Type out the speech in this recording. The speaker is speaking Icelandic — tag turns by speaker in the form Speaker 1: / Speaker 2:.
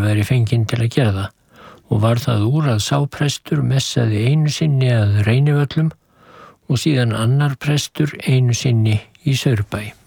Speaker 1: væri fenginn til að gera það og var það úr að sá prestur messaði einu sinni að Reynivöllum og síðan annar prestur einu sinni í Saurbæ.